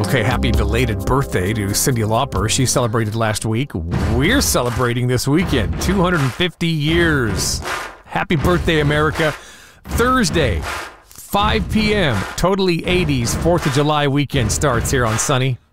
Okay, happy belated birthday to Cyndi Lauper. She celebrated last week. We're celebrating this weekend. 250 years. Happy birthday, America. Thursday, 5 p.m., totally 80s, 4th of July weekend starts here on Sunny.